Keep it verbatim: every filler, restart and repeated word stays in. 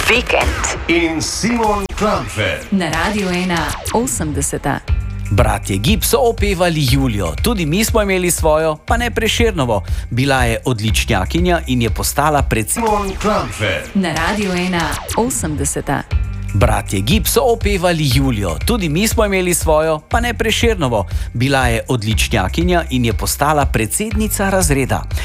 Vikend in Simon Klamfer na Radiu ena osemdeseta. Bratje Gib so opevali Julijo, tudi mi smo imeli svojo, pa ne Prešernovo. Bila je odličnjakinja in je postala predsednica. Simon Klamfer Na Radiu ena osemdeseta. Bratje Gib so opevali Julijo, tudi mi smo imeli svojo, pa ne Prešernovo. Bila je odličnjakinja in je postala predsednica razreda.